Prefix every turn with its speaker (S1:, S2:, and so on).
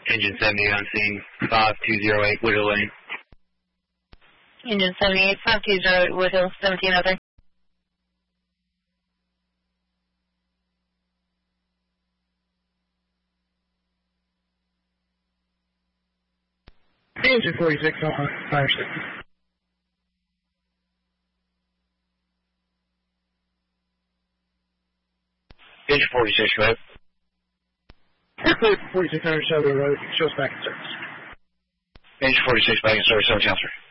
S1: Engine 70 on scene, 5208 Woodhill Lane.
S2: Engine 78, 5208 Woodhill, 1703.
S3: Engine 46 on fire station.
S1: Engine 46, go ahead.
S3: Clear for 4600 Shelby Road, shows back in service.
S1: Engine 46 back in service, 7 Counselor.